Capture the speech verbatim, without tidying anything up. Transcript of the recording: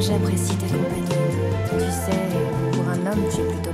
J'apprécie ta compagnie. Tu sais, pour un homme, tu es plutôt